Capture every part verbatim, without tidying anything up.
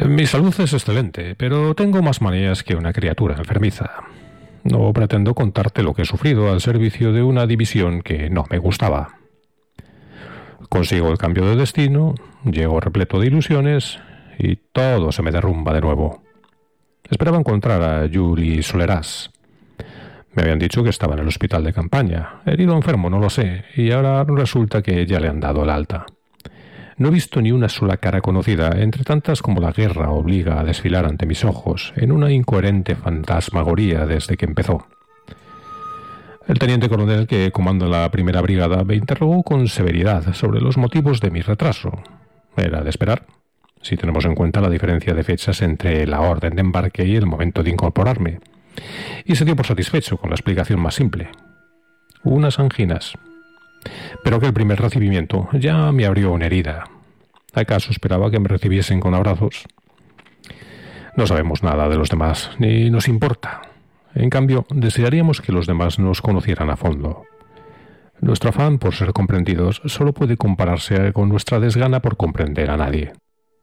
Mi salud es excelente, pero tengo más manías que una criatura enfermiza. No pretendo contarte lo que he sufrido al servicio de una división que no me gustaba. Consigo el cambio de destino, llego repleto de ilusiones y todo se me derrumba de nuevo. Esperaba encontrar a Julie Solerás. Me habían dicho que estaba en el hospital de campaña, herido o enfermo, no lo sé, y ahora resulta que ya le han dado el alta. No he visto ni una sola cara conocida, entre tantas como la guerra obliga a desfilar ante mis ojos, en una incoherente fantasmagoría desde que empezó. El teniente coronel que comanda la primera brigada me interrogó con severidad sobre los motivos de mi retraso. Era de esperar, si tenemos en cuenta la diferencia de fechas entre la orden de embarque y el momento de incorporarme, y se dio por satisfecho con la explicación más simple. Unas anginas. Pero que el primer recibimiento ya me abrió una herida. ¿Acaso esperaba que me recibiesen con abrazos? No sabemos nada de los demás, ni nos importa. En cambio, desearíamos que los demás nos conocieran a fondo. Nuestro afán por ser comprendidos solo puede compararse con nuestra desgana por comprender a nadie.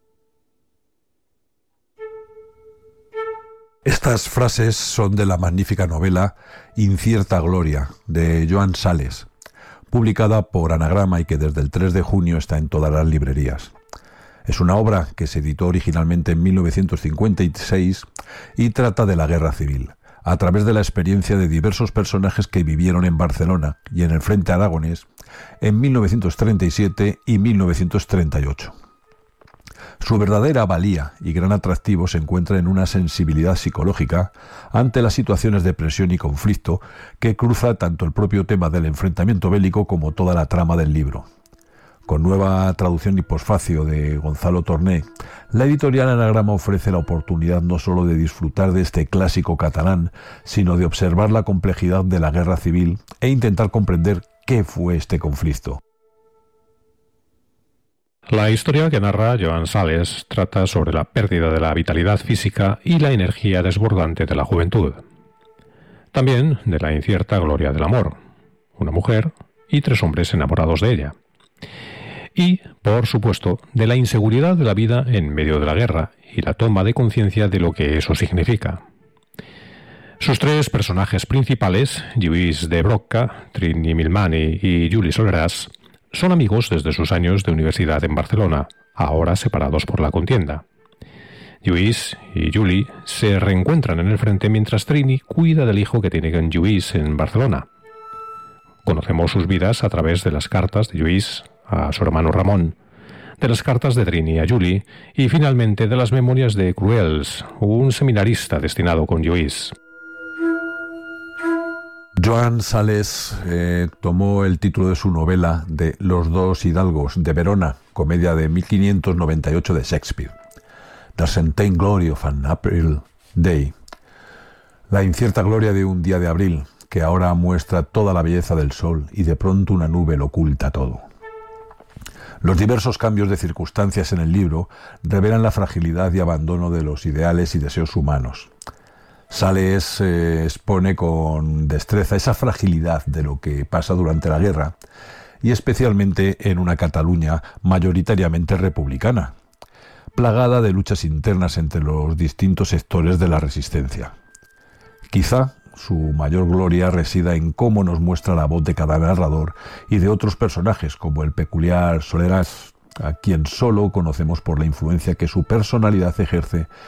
Estas frases son de la magnífica novela Incierta Gloria, de Joan Sales, publicada por Anagrama y que desde el tres de junio está en todas las librerías. Es una obra que se editó originalmente en mil novecientos cincuenta y seis y trata de la guerra civil, a través de la experiencia de diversos personajes que vivieron en Barcelona y en el frente aragonés en mil novecientos treinta y siete y mil novecientos treinta y ocho. Su verdadera valía y gran atractivo se encuentra en una sensibilidad psicológica ante las situaciones de presión y conflicto que cruza tanto el propio tema del enfrentamiento bélico como toda la trama del libro. Con nueva traducción y posfacio de Gonzalo Torné, la editorial Anagrama ofrece la oportunidad no solo de disfrutar de este clásico catalán, sino de observar la complejidad de la guerra civil e intentar comprender qué fue este conflicto. La historia que narra Joan Sales trata sobre la pérdida de la vitalidad física y la energía desbordante de la juventud. También de la incierta gloria del amor, una mujer y tres hombres enamorados de ella. Y, por supuesto, de la inseguridad de la vida en medio de la guerra y la toma de conciencia de lo que eso significa. Sus tres personajes principales, Lluís de Broca, Trini Milmani y Julie Solerás, son amigos desde sus años de universidad en Barcelona, ahora separados por la contienda. Lluís y Julie se reencuentran en el frente mientras Trini cuida del hijo que tiene con Lluís en Barcelona. Conocemos sus vidas a través de las cartas de Lluís a su hermano Ramón, de las cartas de Trini a Julie y finalmente de las memorias de Cruels, un seminarista destinado con Lluís. Joan Sales eh, tomó el título de su novela de Los dos hidalgos de Verona, comedia de mil quinientos noventa y ocho de Shakespeare. The Certain Glory of an April Day. La incierta gloria de un día de abril, que ahora muestra toda la belleza del sol y de pronto una nube lo oculta todo. Los diversos cambios de circunstancias en el libro revelan la fragilidad y abandono de los ideales y deseos humanos. Sales eh, expone con destreza esa fragilidad de lo que pasa durante la guerra y especialmente en una Cataluña mayoritariamente republicana, plagada de luchas internas entre los distintos sectores de la resistencia. Quizá su mayor gloria resida en cómo nos muestra la voz de cada narrador y de otros personajes como el peculiar Solerás, a quien solo conocemos por la influencia que su personalidad ejerce